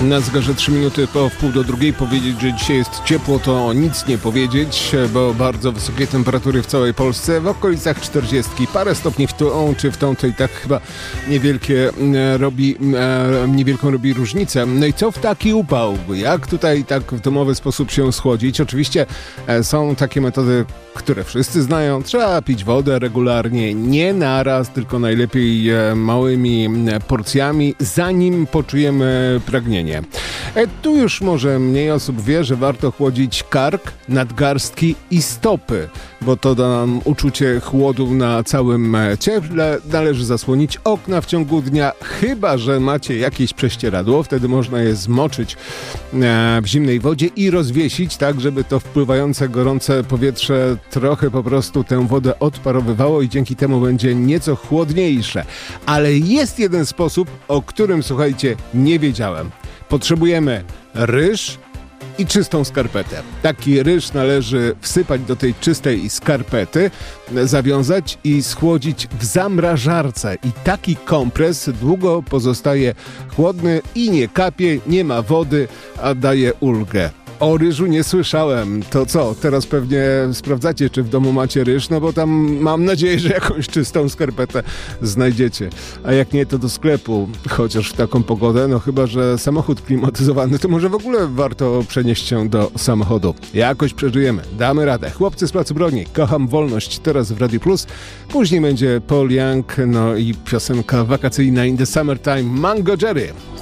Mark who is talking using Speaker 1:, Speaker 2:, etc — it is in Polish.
Speaker 1: Na zegarze 3 minuty po wpół do drugiej. Powiedzieć, że dzisiaj jest ciepło, to nic nie powiedzieć, bo bardzo wysokie temperatury w całej Polsce, w okolicach 40. Parę stopni w tą czy w tą, to i tak chyba niewielką robi różnicę. No i co w taki upał? Jak tutaj tak w domowy sposób się schłodzić? Oczywiście są takie metody, które wszyscy znają. Trzeba pić wodę regularnie, nie naraz, tylko najlepiej małymi porcjami, zanim poczujemy pragnienie. Tu już może mniej osób wie, że warto chłodzić kark, nadgarstki i stopy, bo to da nam uczucie chłodu na całym ciele. Należy zasłonić okna w ciągu dnia, chyba że macie jakieś prześcieradło, wtedy można je zmoczyć w zimnej wodzie i rozwiesić tak, żeby to wpływające gorące powietrze trochę po prostu tę wodę odparowywało i dzięki temu będzie nieco chłodniejsze. Ale jest jeden sposób, o którym, słuchajcie, nie wiedziałem. Potrzebujemy ryż i czystą skarpetę. Taki ryż należy wsypać do tej czystej skarpety, zawiązać i schłodzić w zamrażarce. I taki kompres długo pozostaje chłodny i nie kapie, nie ma wody, a daje ulgę. O ryżu nie słyszałem. To co? Teraz pewnie sprawdzacie, czy w domu macie ryż, no bo tam mam nadzieję, że jakąś czystą skarpetę znajdziecie. A jak nie, to do sklepu. Chociaż w taką pogodę, no chyba że samochód klimatyzowany, to może w ogóle warto przenieść się do samochodu. Jakoś przeżyjemy. Damy radę. Chłopcy z Placu Broni. Kocham wolność. Teraz w Radio Plus. Później będzie Paul Young, no i piosenka wakacyjna In the Summertime. Mango Jerry.